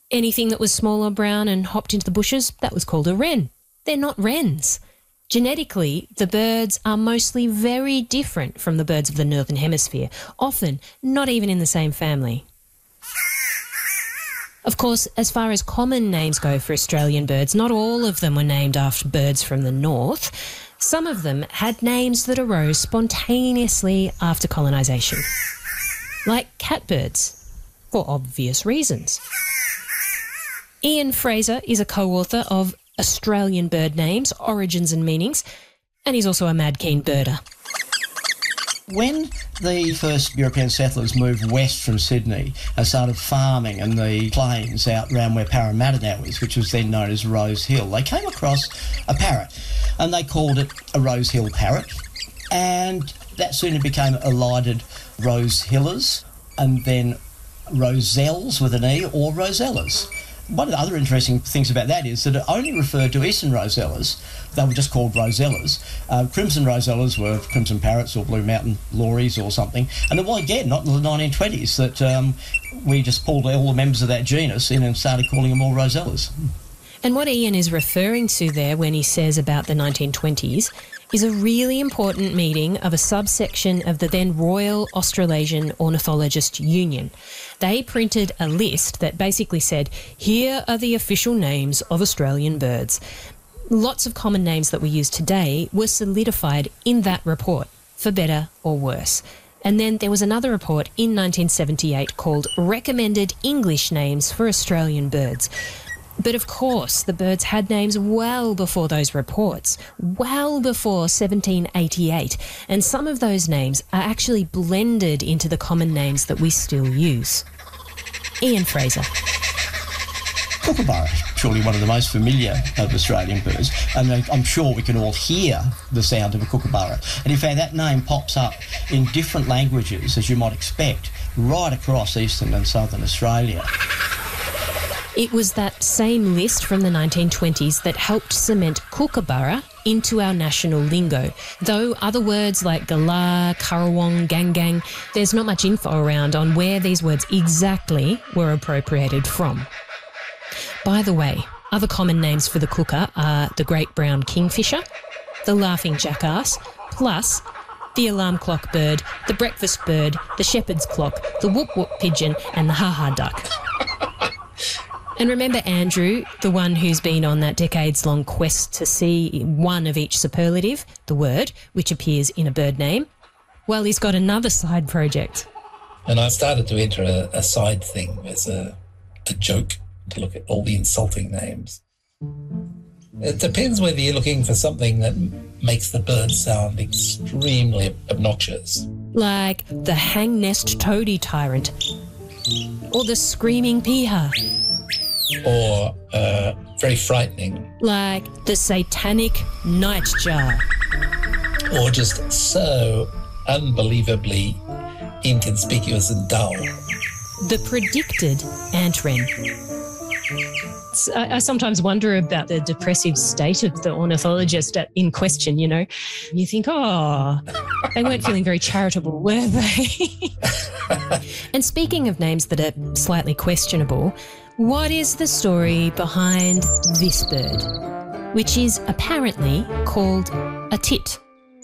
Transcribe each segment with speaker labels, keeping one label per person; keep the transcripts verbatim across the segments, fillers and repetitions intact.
Speaker 1: Anything that was small or brown and hopped into the bushes, that was called a wren. They're not wrens. Genetically, the birds are mostly very different from the birds of the Northern Hemisphere, often not even in the same family. Of course, as far as common names go for Australian birds, not all of them were named after birds from the north. Some of them had names that arose spontaneously after colonisation, like catbirds, for obvious reasons. Ian Fraser is a co-author of Australian Bird Names, Origins and Meanings, and he's also a mad keen birder.
Speaker 2: When the first European settlers moved west from Sydney and started farming in the plains out around where Parramatta now is, which was then known as Rose Hill, they came across a parrot and they called it a Rose Hill parrot, and that soon became elided Rose Hillers and then Roselles with an E or Rosellas. One of the other interesting things about that is that it only referred to eastern rosellas. They were just called rosellas. Uh, crimson rosellas were crimson parrots or blue mountain lories or something. And it was, again, not in the nineteen twenties that um, we just pulled all the members of that genus in and started calling them all rosellas.
Speaker 1: And what Ian is referring to there when he says about the nineteen twenties is a really important meeting of a subsection of the then Royal Australasian Ornithologist Union. They printed a list that basically said, here are the official names of Australian birds. Lots of common names that we use today were solidified in that report, for better or worse. And then there was another report in nineteen seventy-eight called Recommended English Names for Australian Birds. But of course, the birds had names well before those reports, well before seventeen eighty-eight, and some of those names are actually blended into the common names that we still use. Ian Fraser.
Speaker 2: Kookaburra, surely one of the most familiar of Australian birds, and I'm sure we can all hear the sound of a kookaburra. And in fact, that name pops up in different languages, as you might expect, right across eastern and southern Australia.
Speaker 1: It was that same list from the nineteen twenties that helped cement kookaburra into our national lingo, though other words like galah, currawong, gang-gang, there's not much info around on where these words exactly were appropriated from. By the way, other common names for the kooka are the great brown kingfisher, the laughing jackass, plus the alarm clock bird, the breakfast bird, the shepherd's clock, the whoop-whoop pigeon and the ha-ha duck. And remember Andrew, the one who's been on that decades-long quest to see one of each superlative, the word, which appears in a bird name? Well, he's got another side project.
Speaker 3: And I started to enter a, a side thing as a, a joke to look at all the insulting names. It depends whether you're looking for something that makes the bird sound extremely obnoxious.
Speaker 1: Like the hang-nest toady tyrant, or the screaming piha.
Speaker 3: Or uh, very frightening.
Speaker 1: Like the satanic nightjar.
Speaker 3: Or just so unbelievably inconspicuous and dull.
Speaker 1: The predicted ant wren. I, I sometimes wonder about the depressive state of the ornithologist at, in question, you know. You think, oh, they weren't feeling very charitable, were they? And speaking of names that are slightly questionable, what is the story behind this bird, which is apparently called a tit?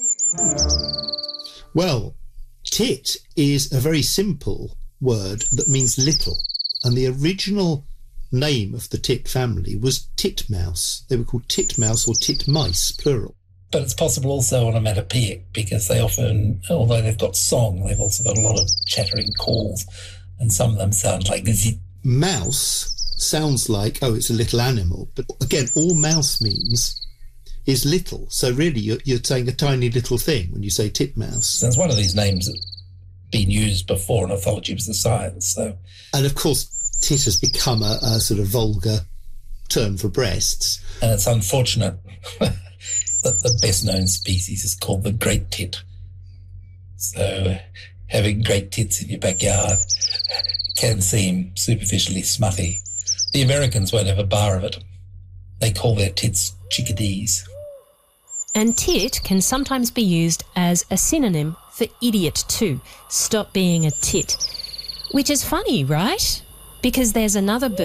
Speaker 4: Well, tit is a very simple word that means little, and the original name of the tit family was titmouse. They were called titmouse or titmice, plural.
Speaker 3: But it's possible also onomatopoeic, because they often, although they've got song, they've also got a lot of chattering calls, and some of them sound like zit.
Speaker 4: Mouse sounds like, oh, it's a little animal. But again, all mouse means is little. So really, you're, you're saying a tiny little thing when you say titmouse.
Speaker 3: So it's one of these names that's been used before in ornithology was a science. So,
Speaker 4: and of course, tit has become a, a sort of vulgar term for breasts.
Speaker 3: And it's unfortunate that the best-known species is called the great tit. So having great tits in your backyard can seem superficially smutty. The Americans won't have a bar of it. They call their tits chickadees.
Speaker 1: And tit can sometimes be used as a synonym for idiot too. Stop being a tit. Which is funny, right? Because there's another bird